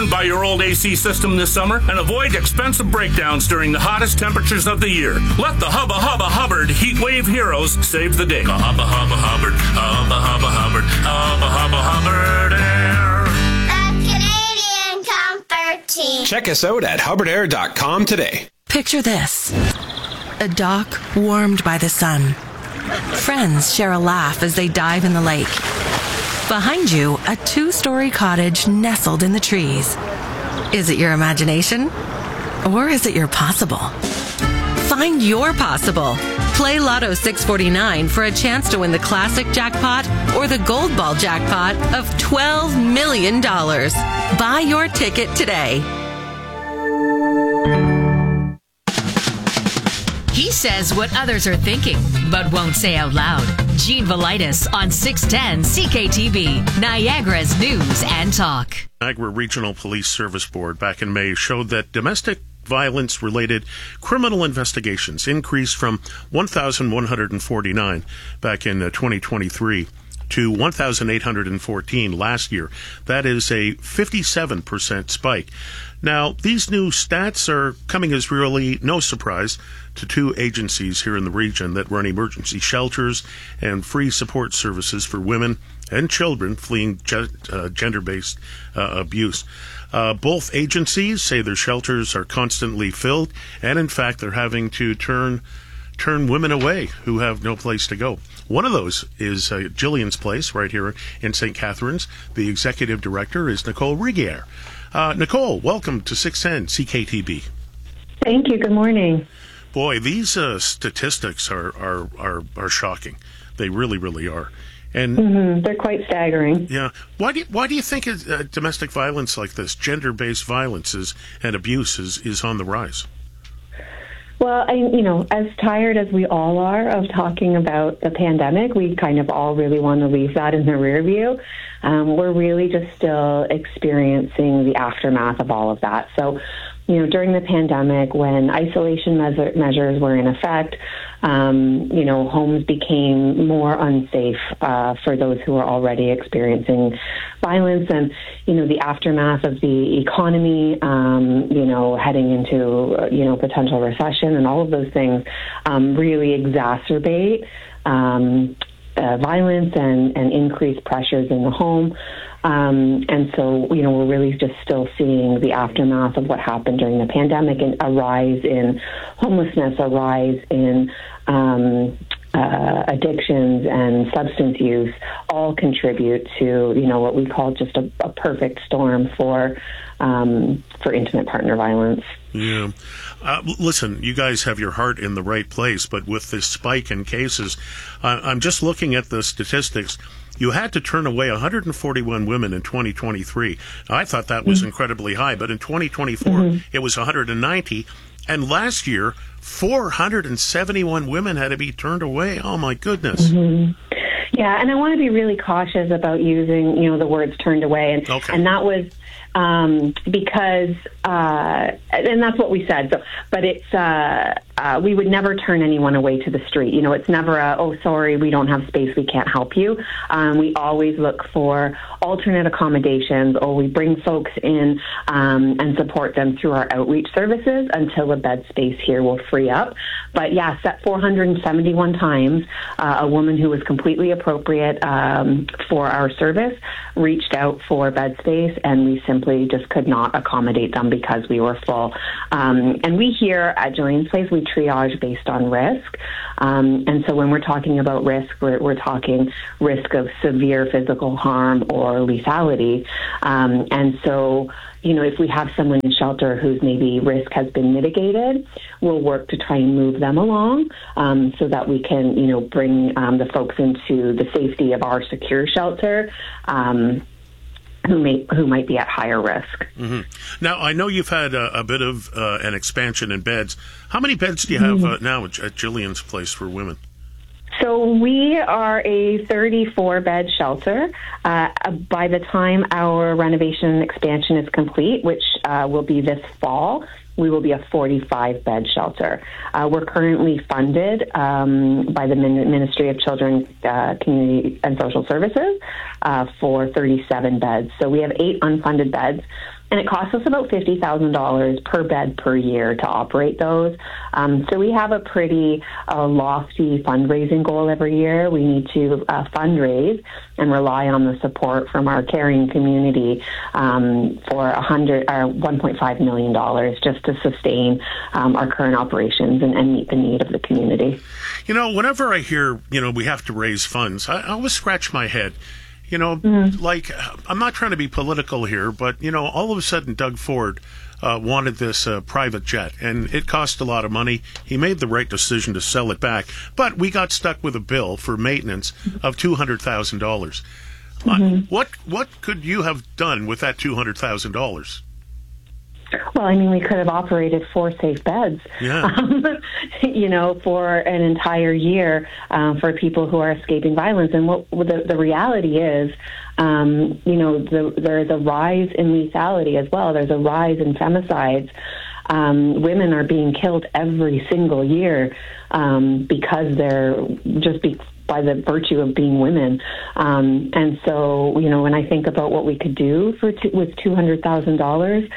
Don't buy your old AC system this summer and avoid expensive breakdowns during the hottest temperatures of the year. Let the Hubba Hubba Hubbard Heat Wave Heroes save the day. Hubba Hubba Hubbard, Hubba Hubba Hubbard, Hubba Hubba Hubbard Air. The Canadian Comfort Team. Check us out at hubbardair.com today. Picture this. A dock warmed by the sun. Friends share a laugh as they dive in the lake. Behind you, a 2-story cottage nestled in the trees. Is it your imagination? Or is it your possible? Find your possible. Play Lotto 649 for a chance to win the classic jackpot or the gold ball jackpot of $12 million. Buy your ticket today. He says what others are thinking, but won't say out loud. Gene Velitis on 610 CKTB, Niagara's News and Talk. Niagara Regional Police Service Board back in May showed that domestic violence-related criminal investigations increased from 1,149 back in 2023 to 1,814 last year. That is a 57% spike. Now, these new stats are coming as really no surprise to two agencies here in the region that run emergency shelters and free support services for women and children fleeing gender-based abuse. Both agencies say their shelters are constantly filled, and in fact, they're having to turn women away who have no place to go. One of those is Jillian's Place right here in St. Catharines. The executive director is Nicole Rigier. Nicole, welcome to 610 CKTB. Thank you. Good morning. Boy, these statistics are shocking. They really, really are. And they're quite staggering. Yeah. Why do you think domestic violence like this, gender-based violence and abuse is on the rise? Well, as tired as we all are of talking about the pandemic, we kind of all really want to leave that in the rear view. We're really just still experiencing the aftermath of all of that. So, during the pandemic, when isolation measures were in effect, homes became more unsafe for those who were already experiencing violence. And, the aftermath of the economy, heading into, potential recession and all of those things really exacerbate violence and increased pressures in the home. And so, we're really just still seeing the aftermath of what happened during the pandemic, and a rise in homelessness, a rise in addictions and substance use, all contribute to, what we call just a perfect storm for intimate partner violence. Yeah. Listen, you guys have your heart in the right place, but with this spike in cases, I'm just looking at the statistics. You had to turn away 141 women in 2023. Now, I thought that was incredibly high, but in 2024, it was 190. And last year, 471 women had to be turned away. Oh, my goodness. Yeah, and I want to be really cautious about using, the words turned away. And that was because, and that's what we said. So, but it's, we would never turn anyone away to the street. It's never oh, sorry, we don't have space, we can't help you. We always look for alternate accommodations, or we bring folks in and support them through our outreach services until a bed space here will free up. But yes, at 471 times, a woman who was completely appropriate for our service reached out for bed space, and we simply just could not accommodate them because we were full. And we here at Jillian's Place, we triage based on risk. And so when we're talking about risk, we're talking risk of severe physical harm or lethality. And so, if we have someone in shelter whose maybe risk has been mitigated, we'll work to try and move them along so that we can, bring the folks into the safety of our secure shelter who might be at higher risk. Now, I know you've had a bit of an expansion in beds. How many beds do you have now at Jillian's Place for women? So we are a 34-bed shelter. By the time our renovation and expansion is complete, which will be this fall, we will be a 45-bed shelter. We're currently funded by the Ministry of Children, Community and Social Services for 37 beds. So we have 8 unfunded beds. and it costs us about $50,000 per bed per year to operate those. So we have a pretty lofty fundraising goal every year. We need to fundraise and rely on the support from our caring community for $1.5 million just to sustain our current operations and meet the need of the community. You know, whenever I hear, we have to raise funds, I always scratch my head. Like, I'm not trying to be political here, but, all of a sudden Doug Ford wanted this private jet, and it cost a lot of money. He made the right decision to sell it back, but we got stuck with a bill for maintenance of $200,000. What could you have done with that $200,000? Well, I mean, we could have operated 4 safe beds, for an entire year for people who are escaping violence. And what the reality is, there's a rise in lethality as well. There's a rise in femicides. Women are being killed every single year because they're by the virtue of being women. And so, when I think about what we could do with $200,000,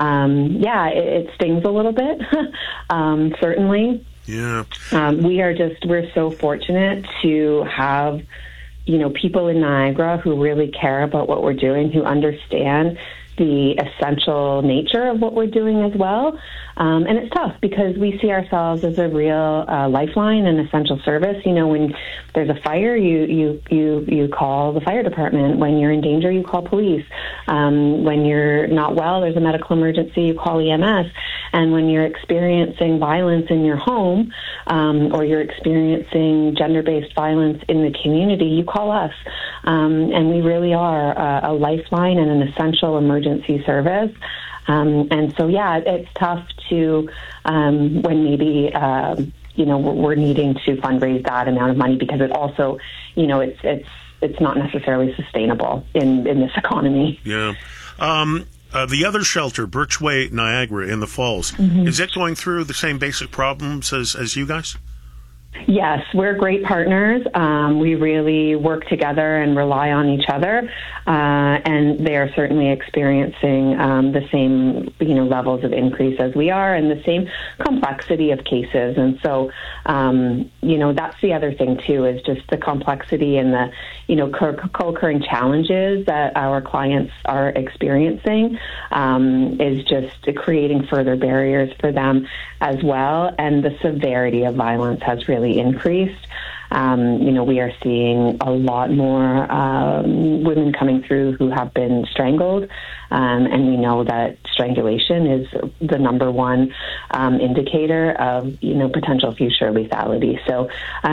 it stings a little bit, certainly. Yeah. We're so fortunate to have, people in Niagara who really care about what we're doing, who understand the essential nature of what we're doing as well. And it's tough because we see ourselves as a real lifeline and essential service. When there's a fire, you call the fire department. When you're in danger, you call police. When you're not well, there's a medical emergency, you call EMS. And when you're experiencing violence in your home or you're experiencing gender-based violence in the community, you call us. And we really are a lifeline and an essential emergency service. And so, it's tough to when maybe, we're needing to fundraise that amount of money because it also, it's not necessarily sustainable in this economy. Yeah. The other shelter, Birchway Niagara in the Falls, is it going through the same basic problems as you guys? Yes, we're great partners. We really work together and rely on each other, and they are certainly experiencing the same, levels of increase as we are, and the same complexity of cases. And so, that's the other thing too, is just the complexity and the, co-occurring challenges that our clients are experiencing is just creating further barriers for them as well. And the severity of violence has really increased. We are seeing a lot more women coming through who have been strangled, and we know that strangulation is the number one indicator of potential future lethality. So,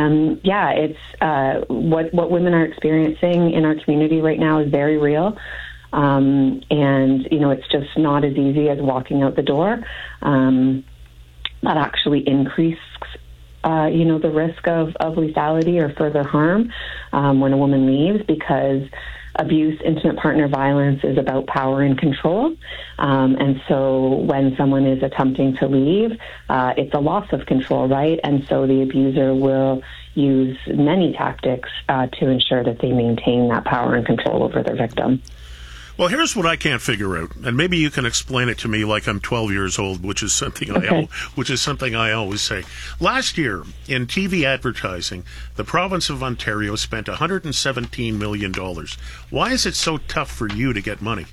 it's what women are experiencing in our community right now is very real. And it's just not as easy as walking out the door. That actually increases the risk of lethality or further harm when a woman leaves, because abuse, intimate partner violence is about power and control. And so when someone is attempting to leave, it's a loss of control, right? And so the abuser will use many tactics to ensure that they maintain that power and control over their victim. Well, here's what I can't figure out, and maybe you can explain it to me like I'm 12 years old, which is something I always say. Last year, in TV advertising, the province of Ontario spent $117 million. Why is it so tough for you to get money?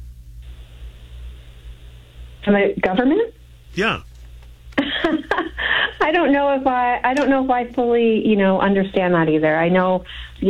From the government? Yeah. I don't know if I fully, understand that either. I know,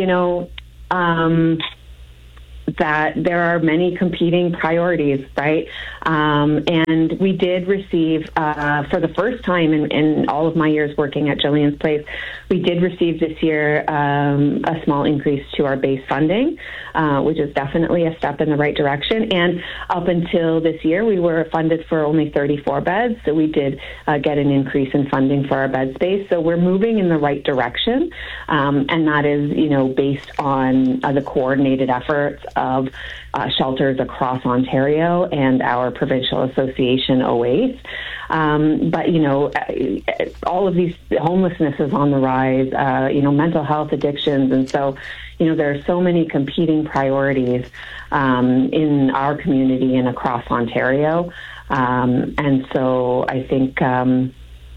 that there are many competing priorities, right? And we did receive, for the first time in all of my years working at Jillian's Place, we did receive this year a small increase to our base funding, which is definitely a step in the right direction. And up until this year, we were funded for only 34 beds, so we did get an increase in funding for our bed space. So we're moving in the right direction, and that is, based on the coordinated efforts of shelters across Ontario and our provincial association, OACE. But, all of these, homelessness is on the rise, mental health addictions. And so, there are so many competing priorities in our community and across Ontario. And so I think, I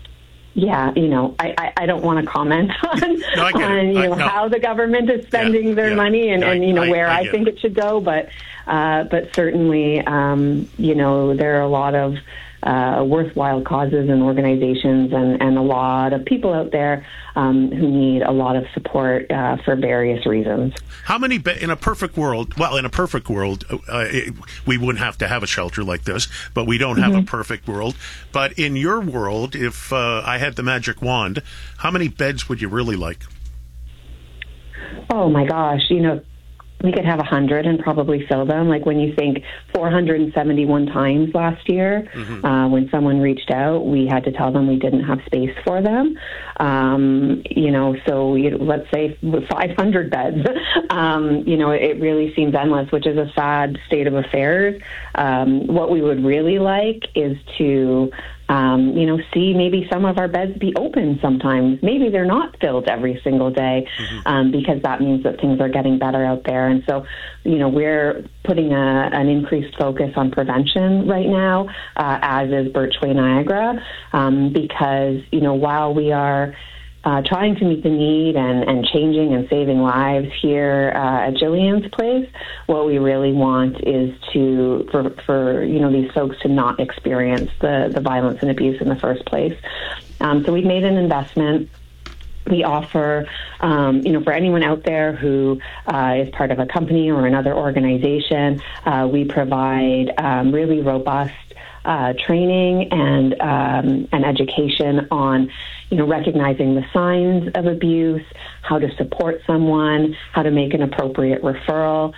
don't want to comment on how the government is spending their money and where I think it should go. But certainly, there are a lot of worthwhile causes and organizations and a lot of people out there who need a lot of support for various reasons. How many, in a perfect world, we wouldn't have to have a shelter like this, but we don't have a perfect world. But in your world, if I had the magic wand, how many beds would you really like? Oh my gosh, we could have 100 and probably fill them. Like when you think 471 times last year, when someone reached out, we had to tell them we didn't have space for them. Let's say 500 beds. It really seems endless, which is a sad state of affairs. What we would really like is to see maybe some of our beds be open sometimes. Maybe they're not filled every single day because that means that things are getting better out there. And so, we're putting an increased focus on prevention right now, as is Birchway Niagara, because, while we are trying to meet the need and changing and saving lives here at Jillian's Place, what we really want is for these folks to not experience the violence and abuse in the first place. So we've made an investment. We offer, for anyone out there who is part of a company or another organization, we provide really robust training and education on, recognizing the signs of abuse, how to support someone, how to make an appropriate referral.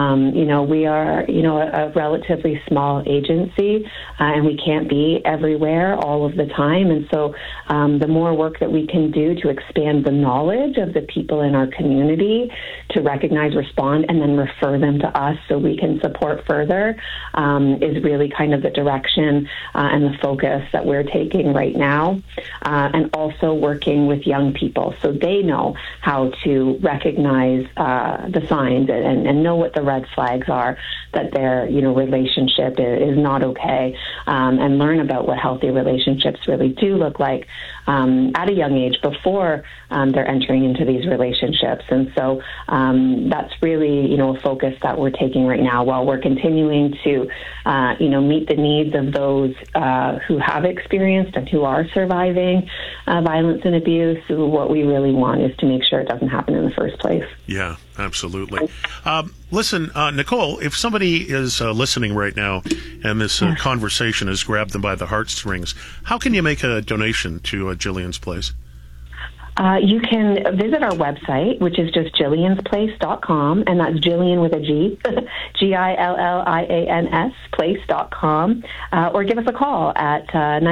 We are, a relatively small agency, and we can't be everywhere all of the time. And so the more work that we can do to expand the knowledge of the people in our community to recognize, respond, and then refer them to us so we can support further is really kind of the direction and the focus that we're taking right now. And also working with young people so they know how to recognize the signs and know what the red flags are, that their relationship is not okay, and learn about what healthy relationships really do look like at a young age before they're entering into these relationships. And so that's really a focus that we're taking right now while we're continuing to meet the needs of those who have experienced and who are surviving violence and abuse. What we really want is to make sure it doesn't happen in the first place. Yeah, absolutely. Listen, Nicole, if somebody is listening right now and this conversation has grabbed them by the heartstrings, how can you make a donation to Jillian's Place? You can visit our website, which is just jilliansplace.com, and that's Jillian with a G, Gillians place.com, or give us a call at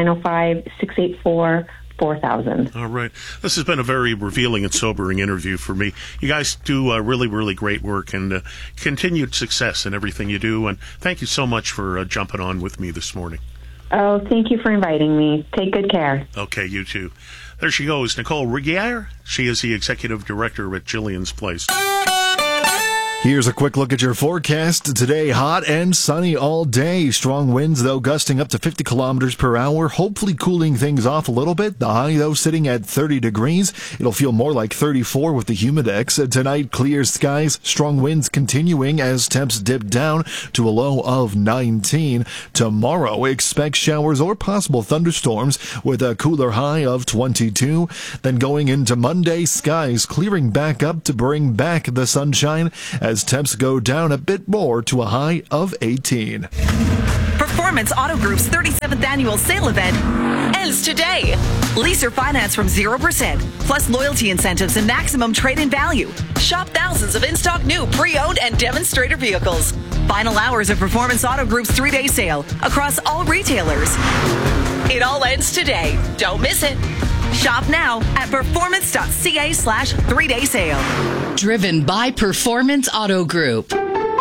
905-684-4000. All right. This has been a very revealing and sobering interview for me. You guys do really, really great work and continued success in everything you do, and thank you so much for jumping on with me this morning. Oh, thank you for inviting me. Take good care. Okay, you too. There she goes, Nicole Regier. She is the executive director at Jillian's Place. Here's a quick look at your forecast. Today, hot and sunny all day. Strong winds, though, gusting up to 50 kilometers per hour, hopefully cooling things off a little bit. The high, though, sitting at 30 degrees. It'll feel more like 34 with the humidex. Tonight, clear skies, strong winds continuing as temps dip down to a low of 19. Tomorrow, expect showers or possible thunderstorms with a cooler high of 22. Then going into Monday, skies clearing back up to bring back the sunshine as temps go down a bit more to a high of 18. Performance Auto Group's 37th annual sale event ends today. Lease or finance from 0%, plus loyalty incentives and maximum trade-in value. Shop thousands of in-stock new, pre-owned, and demonstrator vehicles. Final hours of Performance Auto Group's 3-day sale across all retailers. It all ends today. Don't miss it. Shop now at performance.ca/3-day sale. Driven by Performance Auto Group.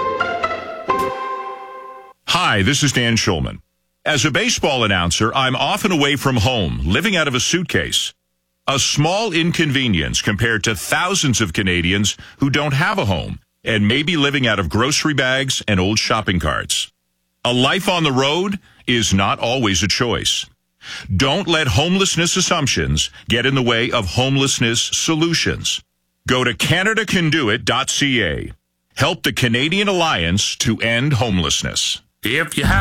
Hi, this is Dan Schulman. As a baseball announcer, I'm often away from home, living out of a suitcase. A small inconvenience compared to thousands of Canadians who don't have a home and may be living out of grocery bags and old shopping carts. A life on the road is not always a choice. Don't let homelessness assumptions get in the way of homelessness solutions. Go to CanadaCanDoIt.ca. Help the Canadian Alliance to End Homelessness. If you have